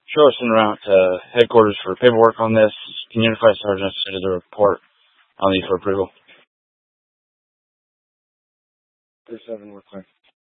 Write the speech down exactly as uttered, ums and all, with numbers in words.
Sure, send around to headquarters for paperwork on this. Can you notify Sergeant to the report on these for approval? Three seven, we're clear.